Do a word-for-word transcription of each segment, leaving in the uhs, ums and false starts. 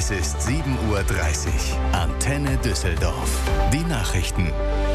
Es ist sieben Uhr dreißig. Antenne Düsseldorf. Die Nachrichten.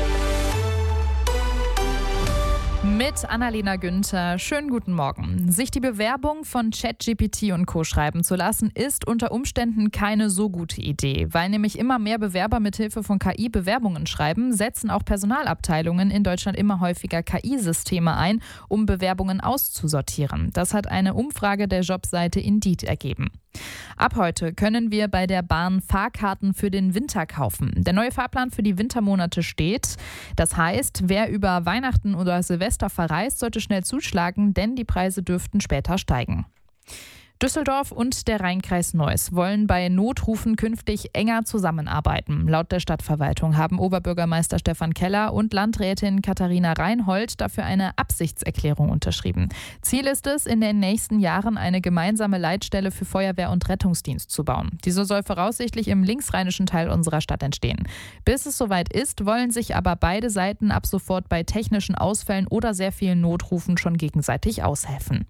Mit Annalena Günther. Schönen guten Morgen. Sich die Bewerbung von ChatGPT und Co. schreiben zu lassen, ist unter Umständen keine so gute Idee. Weil nämlich immer mehr Bewerber mithilfe von K I Bewerbungen schreiben, setzen auch Personalabteilungen in Deutschland immer häufiger K I-Systeme ein, um Bewerbungen auszusortieren. Das hat eine Umfrage der Jobseite Indeed ergeben. Ab heute können wir bei der Bahn Fahrkarten für den Winter kaufen. Der neue Fahrplan für die Wintermonate steht. Das heißt, wer über Weihnachten oder Silvester verreist, sollte schnell zuschlagen, denn die Preise dürften später steigen. Düsseldorf und der Rheinkreis Neuss wollen bei Notrufen künftig enger zusammenarbeiten. Laut der Stadtverwaltung haben Oberbürgermeister Stefan Keller und Landrätin Katharina Reinhold dafür eine Absichtserklärung unterschrieben. Ziel ist es, in den nächsten Jahren eine gemeinsame Leitstelle für Feuerwehr und Rettungsdienst zu bauen. Diese soll voraussichtlich im linksrheinischen Teil unserer Stadt entstehen. Bis es soweit ist, wollen sich aber beide Seiten ab sofort bei technischen Ausfällen oder sehr vielen Notrufen schon gegenseitig aushelfen.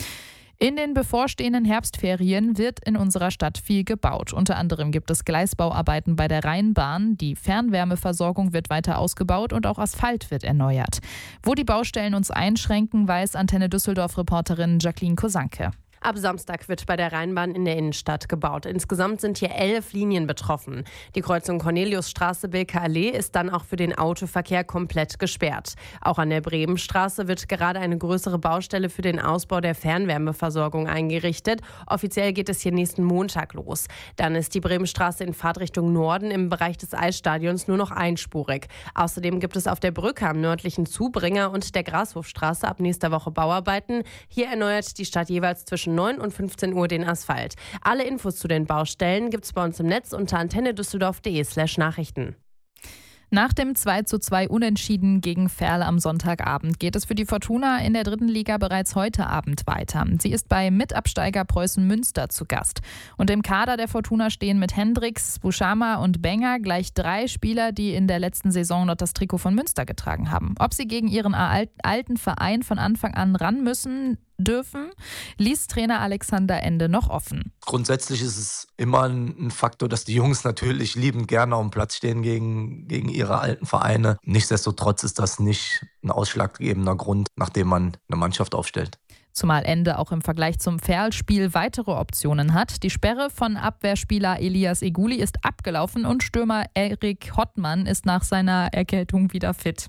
In den bevorstehenden Herbstferien wird in unserer Stadt viel gebaut. Unter anderem gibt es Gleisbauarbeiten bei der Rheinbahn, die Fernwärmeversorgung wird weiter ausgebaut und auch Asphalt wird erneuert. Wo die Baustellen uns einschränken, weiß Antenne Düsseldorf-Reporterin Jacqueline Kosanke. Ab Samstag wird bei der Rheinbahn in der Innenstadt gebaut. Insgesamt sind hier elf Linien betroffen. Die Kreuzung Corneliusstraße-Bilker-Allee ist dann auch für den Autoverkehr komplett gesperrt. Auch an der Bremenstraße wird gerade eine größere Baustelle für den Ausbau der Fernwärmeversorgung eingerichtet. Offiziell geht es hier nächsten Montag los. Dann ist die Bremenstraße in Fahrtrichtung Norden im Bereich des Eisstadions nur noch einspurig. Außerdem gibt es auf der Brücke am nördlichen Zubringer und der Grashofstraße ab nächster Woche Bauarbeiten. Hier erneuert die Stadt jeweils zwischen neun und fünfzehn Uhr den Asphalt. Alle Infos zu den Baustellen gibt es bei uns im Netz unter antennedüsseldorf.de slash Nachrichten. Nach dem zwei zu zwei Unentschieden gegen Ferl am Sonntagabend geht es für die Fortuna in der dritten Liga bereits heute Abend weiter. Sie ist bei Mitabsteiger Preußen Münster zu Gast. Und im Kader der Fortuna stehen mit Hendricks, Buschama und Benger gleich drei Spieler, die in der letzten Saison noch das Trikot von Münster getragen haben. Ob sie gegen ihren alten Verein von Anfang an ran müssen dürfen, ließ Trainer Alexander Ende noch offen. Grundsätzlich ist es immer ein Faktor, dass die Jungs natürlich liebend gerne auf dem Platz stehen gegen, gegen ihre alten Vereine. Nichtsdestotrotz ist das nicht ein ausschlaggebender Grund, nachdem man eine Mannschaft aufstellt. Zumal Ende auch im Vergleich zum Ferl-Spiel weitere Optionen hat. Die Sperre von Abwehrspieler Elias Eguli ist abgelaufen und Stürmer Erik Hottmann ist nach seiner Erkältung wieder fit.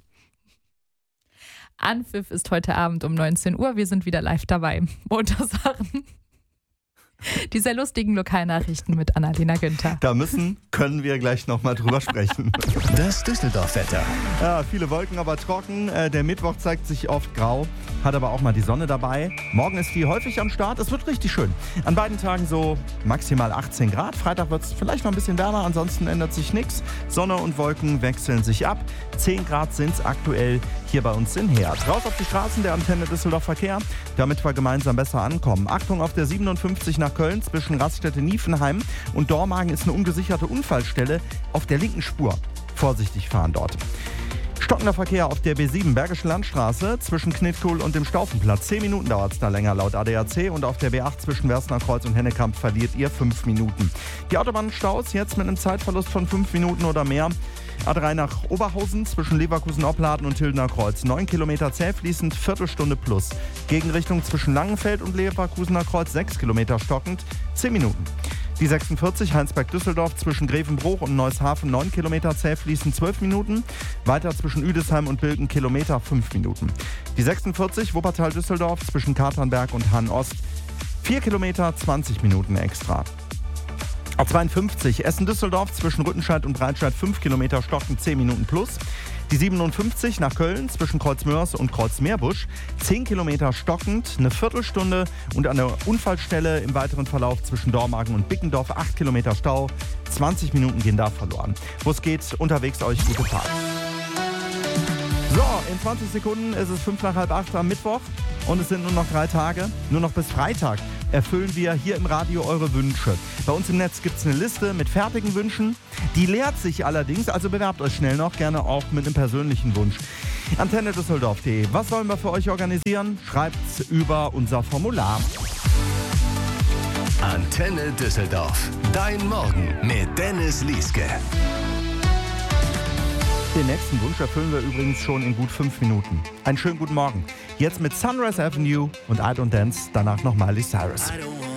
Anpfiff ist heute Abend um neunzehn Uhr. Wir sind wieder live dabei. Montagssachen. Die sehr lustigen Lokalnachrichten mit Annalena Günther. Da müssen, können wir gleich nochmal drüber sprechen. Das Düsseldorf-Wetter. Ja, viele Wolken, aber trocken. Der Mittwoch zeigt sich oft grau, hat aber auch mal die Sonne dabei. Morgen ist die häufig am Start. Es wird richtig schön. An beiden Tagen so maximal achtzehn Grad. Freitag wird es vielleicht noch ein bisschen wärmer, ansonsten ändert sich nichts. Sonne und Wolken wechseln sich ab. zehn Grad sind es aktuell hier bei uns in Herd. Raus auf die Straßen der Antenne Düsseldorf Verkehr, damit wir gemeinsam besser ankommen. Achtung auf der siebenundfünfzig nach Köln zwischen Raststätte-Niefenheim und Dormagen ist eine ungesicherte Unfallstelle auf der linken Spur. Vorsichtig fahren dort. Stockender Verkehr auf der B sieben Bergische Landstraße zwischen Knitkohl und dem Staufenplatz. Zehn Minuten dauert es da länger laut A D A C und auf der B acht zwischen Werstnerkreuz und Hennekamp verliert ihr fünf Minuten. Die Autobahnstaus jetzt mit einem Zeitverlust von fünf Minuten oder mehr. A drei nach Oberhausen zwischen Leverkusen-Opladen und Hildener Kreuz. neun Kilometer zäh fließend, Viertelstunde plus. Gegenrichtung zwischen Langenfeld und Leverkusener Kreuz, sechs Kilometer stockend, zehn Minuten. Die sechsundvierzig Heinsberg-Düsseldorf zwischen Grevenbruch und Neushafen, neun Kilometer zäh fließend, zwölf Minuten. Weiter zwischen Üdesheim und Bilken, Kilometer, fünf Minuten. Die sechsundvierzig Wuppertal-Düsseldorf zwischen Katernberg und Hahn-Ost, vier Kilometer, zwanzig Minuten extra. A zweiundfünfzig Essen-Düsseldorf zwischen Rüttenscheid und Breitscheid, fünf Kilometer stockend, zehn Minuten plus. Die siebenundfünfzig nach Köln zwischen Kreuzmörs und Kreuzmeerbusch, zehn Kilometer stockend, eine Viertelstunde und an der Unfallstelle im weiteren Verlauf zwischen Dormagen und Bickendorf, acht Kilometer Stau, zwanzig Minuten gehen da verloren. Wo es geht, unterwegs euch gute Fahrt. So, in zwanzig Sekunden ist es fünf nach halb acht am Mittwoch und es sind nur noch drei Tage, nur noch bis Freitag erfüllen wir hier im Radio eure Wünsche. Bei uns im Netz gibt es eine Liste mit fertigen Wünschen. Die leert sich allerdings, also bewerbt euch schnell noch, gerne auch mit einem persönlichen Wunsch. Antenne Düsseldorf punkt de. Was sollen wir für euch organisieren? Schreibt's über unser Formular. Antenne Düsseldorf. Dein Morgen mit Dennis Lieske. Den nächsten Wunsch erfüllen wir übrigens schon in gut fünf Minuten. Einen schönen guten Morgen. Jetzt mit Sunrise Avenue und I Don't Dance, danach noch Miley Cyrus. I don't